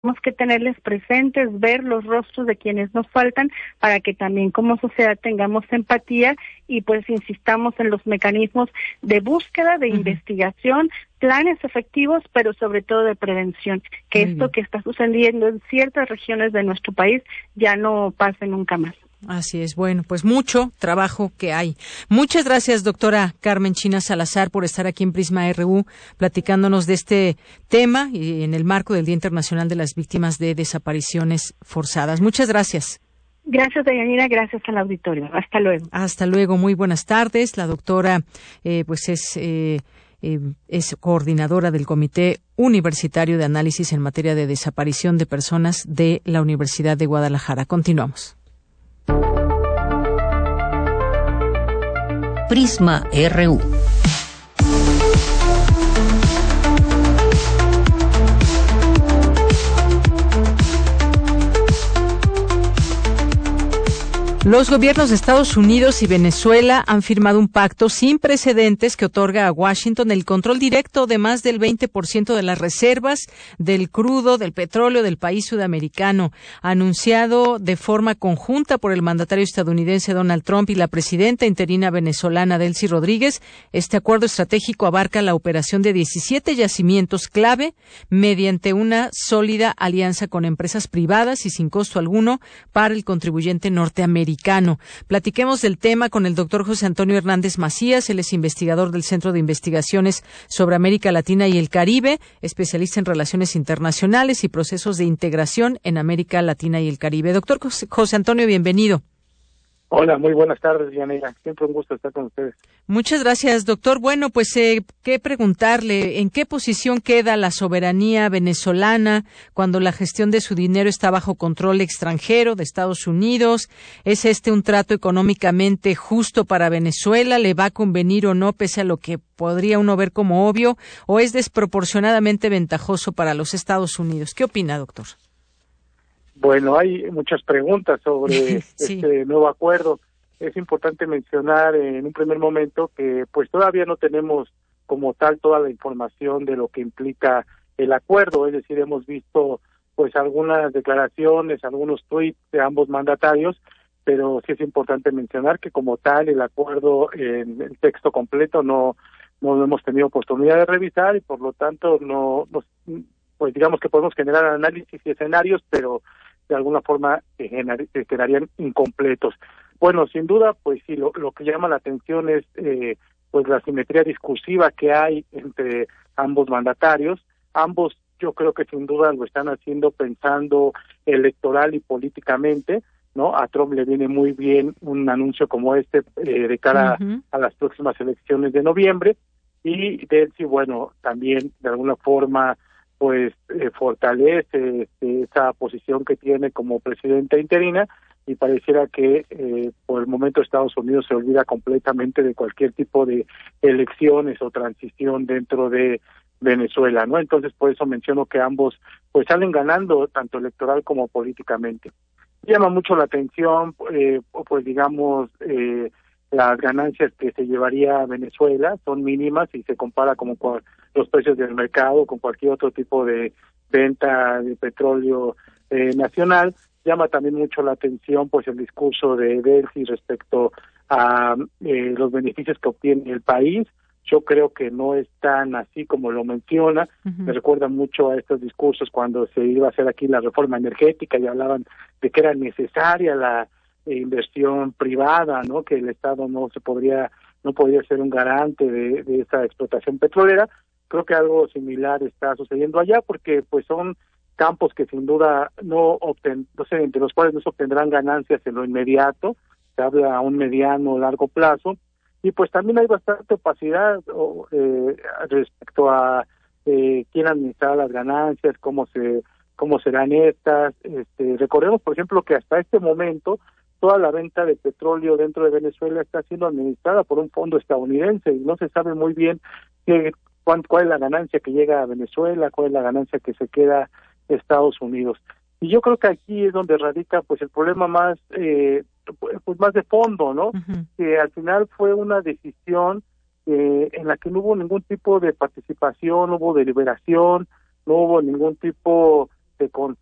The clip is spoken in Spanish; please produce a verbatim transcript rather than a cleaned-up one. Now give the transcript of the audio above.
Tenemos que tenerles presentes, ver los rostros de quienes nos faltan para que también como sociedad tengamos empatía y pues insistamos en los mecanismos de búsqueda, de uh-huh. investigación, planes efectivos, pero sobre todo de prevención, que Muy esto bien. que está sucediendo en ciertas regiones de nuestro país ya no pase nunca más. Así es, bueno, pues mucho trabajo que hay. Muchas gracias, doctora Carmen China Salazar, por estar aquí en Prisma R U platicándonos de este tema y en el marco del Día Internacional de las Víctimas de Desapariciones Forzadas. Muchas gracias. Gracias, Deyanira, gracias al auditorio. Hasta luego. Hasta luego, muy buenas tardes. La doctora, eh, pues es... Eh, Eh, es coordinadora del Comité Universitario de Análisis en Materia de Desaparición de Personas de la Universidad de Guadalajara. Continuamos. Prisma R U. Los gobiernos de Estados Unidos y Venezuela han firmado un pacto sin precedentes que otorga a Washington el control directo de más del veinte por ciento de las reservas del crudo, del petróleo del país sudamericano. Anunciado de forma conjunta por el mandatario estadounidense Donald Trump y la presidenta interina venezolana Delcy Rodríguez, este acuerdo estratégico abarca la operación de diecisiete yacimientos clave mediante una sólida alianza con empresas privadas y sin costo alguno para el contribuyente norteamericano. Platiquemos del tema con el doctor José Antonio Hernández Macías. Él es investigador del Centro de Investigaciones sobre América Latina y el Caribe, especialista en relaciones internacionales y procesos de integración en América Latina y el Caribe. Doctor José Antonio, bienvenido. Hola, muy buenas tardes, Diana. Siempre un gusto estar con ustedes. Muchas gracias, doctor. Bueno, pues, eh, ¿qué preguntarle? ¿En qué posición queda la soberanía venezolana cuando la gestión de su dinero está bajo control extranjero de Estados Unidos? ¿Es este un trato económicamente justo para Venezuela? ¿Le va a convenir o no, pese a lo que podría uno ver como obvio? ¿O es desproporcionadamente ventajoso para los Estados Unidos? ¿Qué opina, doctor? Bueno, hay muchas preguntas sobre sí. este nuevo acuerdo. Es importante mencionar en un primer momento que pues todavía no tenemos como tal toda la información de lo que implica el acuerdo, es decir, hemos visto pues algunas declaraciones, algunos tweets de ambos mandatarios, pero sí es importante mencionar que como tal el acuerdo en el texto completo no no lo hemos tenido oportunidad de revisar y por lo tanto no, no pues digamos que podemos generar análisis y escenarios, pero de alguna forma eh, quedarían incompletos. Bueno, sin duda, pues sí, lo, lo que llama la atención es eh, pues la simetría discursiva que hay entre ambos mandatarios. Ambos, yo creo que sin duda lo están haciendo pensando electoral y políticamente, ¿no? A Trump le viene muy bien un anuncio como este eh, de cara uh-huh. a, a las próximas elecciones de noviembre, y Delcy, bueno, también de alguna forma pues eh, fortalece este, esa posición que tiene como presidenta interina, y pareciera que eh, por el momento Estados Unidos se olvida completamente de cualquier tipo de elecciones o transición dentro de Venezuela, ¿no? Entonces por eso menciono que ambos pues salen ganando tanto electoral como políticamente. Llama mucho la atención eh, pues digamos eh, las ganancias que se llevaría Venezuela son mínimas si se compara como con los precios del mercado, con cualquier otro tipo de venta de petróleo eh, nacional. Llama también mucho la atención pues el discurso de Delcy respecto a eh, los beneficios que obtiene el país. Yo creo que no es tan así como lo menciona. Uh-huh. Me recuerda mucho a estos discursos cuando se iba a hacer aquí la reforma energética y hablaban de que era necesaria la eh, inversión privada, ¿no? Que el Estado no se podría no podría ser un garante de, de esa explotación petrolera. Creo que algo similar está sucediendo allá, porque pues son campos que sin duda no obten, no sé, entre los cuales no se obtendrán ganancias en lo inmediato. Se habla a un mediano o largo plazo, y pues también hay bastante opacidad o, eh, respecto a eh, quién administrará las ganancias, cómo se cómo serán estas. Este, recordemos, por ejemplo, que hasta este momento toda la venta de petróleo dentro de Venezuela está siendo administrada por un fondo estadounidense y no se sabe muy bien qué, cuál, cuál es la ganancia que llega a Venezuela, cuál es la ganancia que se queda a Estados Unidos. Y yo creo que aquí es donde radica pues el problema más eh, pues más de fondo, ¿no? Uh-huh. Que al final fue una decisión eh, en la que no hubo ningún tipo de participación, no hubo deliberación, no hubo ningún tipo este con